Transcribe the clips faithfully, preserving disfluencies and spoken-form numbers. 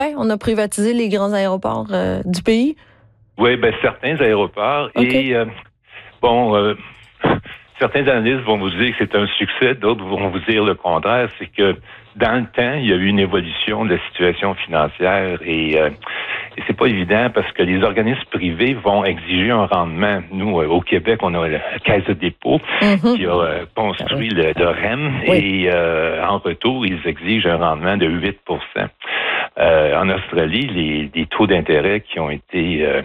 on a privatisé les grands aéroports euh, du pays? Oui, ben certains aéroports. Okay. Et euh, bon, euh, certains analystes vont vous dire que c'est un succès, d'autres vont vous dire le contraire. C'est que dans le temps, il y a eu une évolution de la situation financière et, euh, et c'est pas évident parce que les organismes privés vont exiger un rendement. Nous, euh, au Québec, on a la Caisse de dépôt mm-hmm. qui a euh, construit ah oui. le, le R E M oui. et euh, en retour, ils exigent un rendement de huit pour cent. Euh, en Australie, les, les taux d'intérêt qui ont été euh,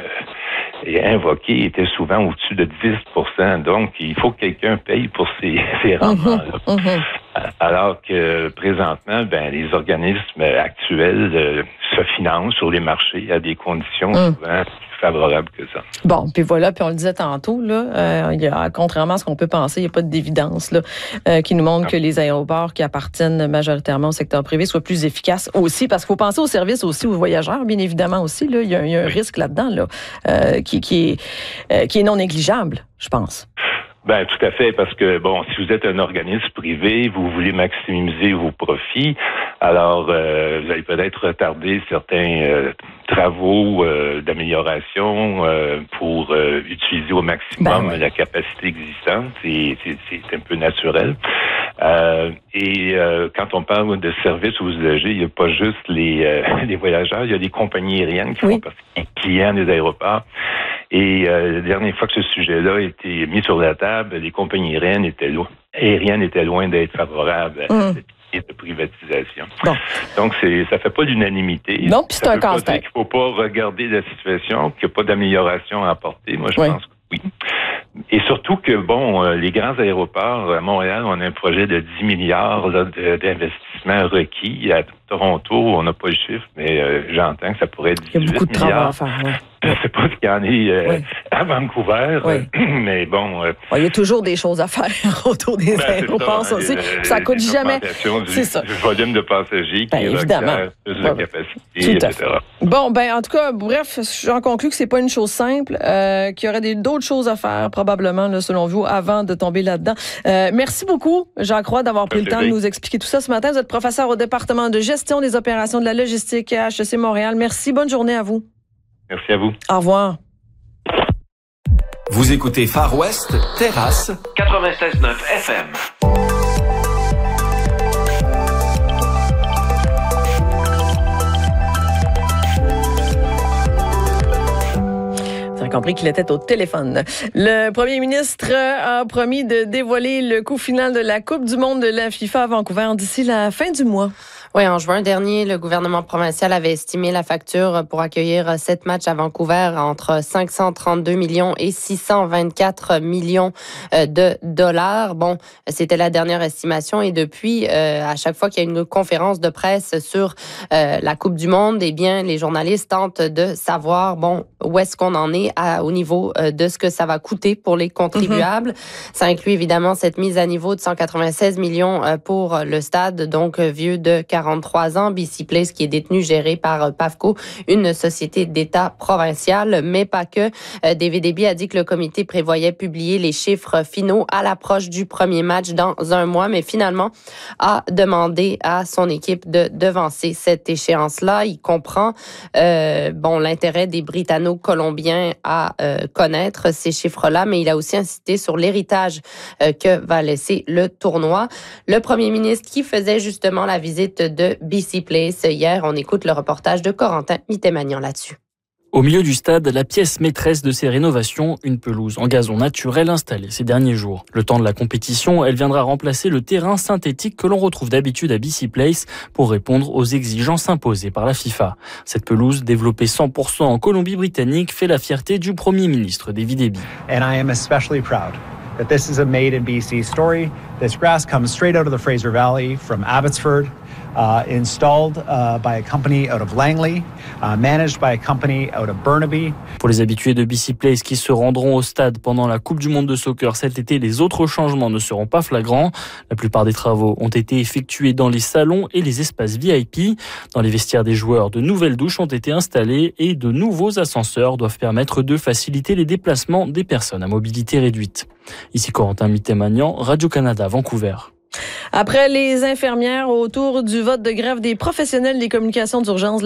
euh, invoqués étaient souvent au-dessus de dix pour cent. Donc, il faut que quelqu'un paye pour ces, ces rendements-là. Mm-hmm. Mm-hmm. Alors que présentement, ben les organismes actuels euh, se financent sur les marchés à des conditions mm. souvent plus favorables que ça. Bon, puis voilà, puis on le disait tantôt, là, euh, il y a, contrairement à ce qu'on peut penser, il n'y a pas d'évidence là, euh, qui nous montre ah. que les aéroports qui appartiennent majoritairement au secteur privé soient plus efficaces aussi, parce qu'il faut penser aux services aussi, aux voyageurs, bien évidemment aussi. Là, il y a, il y a un oui. risque là-dedans là, euh, qui, qui, est, euh, qui est non négligeable, je pense. Ben tout à fait, parce que bon, si vous êtes un organisme privé, vous voulez maximiser vos profits, alors euh, vous allez peut-être retarder certains euh, travaux euh, d'amélioration euh, pour euh, utiliser au maximum ben ouais. la capacité existante. C'est, c'est, c'est un peu naturel. Euh, et euh, quand on parle de services aux usagers, il n'y a pas juste les, euh, les voyageurs, il y a des compagnies aériennes qui oui. font partie des clients des aéroports. Et euh, la dernière fois que ce sujet-là a été mis sur la table, les compagnies aériennes étaient loin, aériennes étaient loin d'être favorables à mmh. cette idée de privatisation. Bon. Donc, c'est, ça fait pas l'unanimité. Non, puis c'est un casse-tête. Il faut pas regarder la situation, qu'il n'y a pas d'amélioration à apporter. Moi, je oui. pense que oui. Et surtout que, bon, euh, les grands aéroports, à Montréal, on a un projet de dix milliards là, de, d'investissement requis. À Toronto, on n'a pas le chiffre, mais euh, j'entends que ça pourrait être dix-huit milliards. Il y a beaucoup de travail à faire, oui. Je ne sais pas ce qu'il y en est euh, oui. à Vancouver, oui. mais bon... Euh, il y a toujours des choses à faire autour des ben, aéroports, ça, aussi. Euh, ça coûte jamais... Du, c'est ça. Du volume de passagers ben, qui requiert plus de ouais. capacité, Tout et cetera. Bon, ben en tout cas, bref, j'en conclus que c'est pas une chose simple, euh, qu'il y aurait des, d'autres choses à faire, probablement, là, selon vous, avant de tomber là-dedans. Euh, merci beaucoup, Jean-Croix, d'avoir pris le temps de nous expliquer tout ça ce matin. Vous êtes professeur au département de gestion des opérations de la logistique à H E C Montréal. Merci, bonne journée à vous. Merci à vous. Au revoir. Vous écoutez Far West, Terrasse, quatre-vingt-seize neuf F M. Vous avez compris qu'il était au téléphone. Le premier ministre a promis de dévoiler le coût final de la Coupe du monde de la FIFA à Vancouver d'ici la fin du mois. Oui, en juin dernier, le gouvernement provincial avait estimé la facture pour accueillir sept matchs à Vancouver entre cinq cent trente-deux millions et six cent vingt-quatre millions de dollars. Bon, c'était la dernière estimation et depuis, euh, à chaque fois qu'il y a une conférence de presse sur euh, la Coupe du monde, eh bien, les journalistes tentent de savoir, bon, où est-ce qu'on en est à, au niveau euh, de ce que ça va coûter pour les contribuables. Mm-hmm. Ça inclut évidemment cette mise à niveau de cent quatre-vingt-seize millions euh, pour le stade, donc vieux de quarante-trois ans, B C Place, qui est détenu, géré par Pavco, une société d'État provinciale, mais pas que. David Eby a dit que le comité prévoyait publier les chiffres finaux à l'approche du premier match dans un mois, mais finalement a demandé à son équipe de devancer cette échéance-là. Il comprend euh, bon l'intérêt des Britanno-Colombiens à euh, connaître ces chiffres-là, mais il a aussi insisté sur l'héritage euh, que va laisser le tournoi. Le premier ministre qui faisait justement la visite de B C Place hier. On écoute le reportage de Corentin Mittemagnan là-dessus. Au milieu du stade, la pièce maîtresse de ces rénovations, une pelouse en gazon naturel installée ces derniers jours. Le temps de la compétition, elle viendra remplacer le terrain synthétique que l'on retrouve d'habitude à B C Place pour répondre aux exigences imposées par la FIFA. Cette pelouse, développée cent pour cent en Colombie-Britannique, fait la fierté du Premier ministre David Eby. And I am especially proud that this is a made in B C story. This grass comes straight out of the Fraser Valley from Abbotsford. Uh, installed uh, by a company out of Langley, uh, managed by a company out of Burnaby. Pour les habitués de B C Place qui se rendront au stade pendant la Coupe du monde de soccer cet été, les autres changements ne seront pas flagrants. La plupart des travaux ont été effectués dans les salons et les espaces V I P. Dans les vestiaires des joueurs, de nouvelles douches ont été installées et de nouveaux ascenseurs doivent permettre de faciliter les déplacements des personnes à mobilité réduite. Ici Corentin Mittemagnan, Radio-Canada, Vancouver. Après les infirmières autour du vote de grève des professionnels des communications d'urgence,